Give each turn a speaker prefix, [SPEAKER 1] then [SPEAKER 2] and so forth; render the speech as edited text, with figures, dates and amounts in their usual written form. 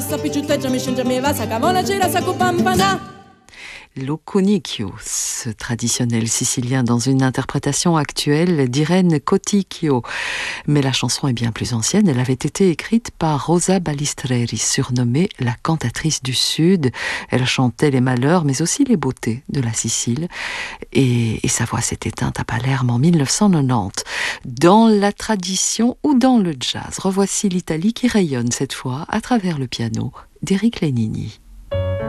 [SPEAKER 1] L'Oconicchio, ce traditionnel sicilien dans une interprétation actuelle d'Irene Coticchio. Mais la chanson est bien plus ancienne, elle avait été écrite par Rosa Balistreri, surnommée la cantatrice du Sud. Elle chantait les malheurs, mais aussi les beautés de la Sicile. Et sa voix s'est éteinte à Palerme en 1990. Dans la tradition ou dans le jazz, revoici l'Italie qui rayonne cette fois à travers le piano d'Eric Lenini.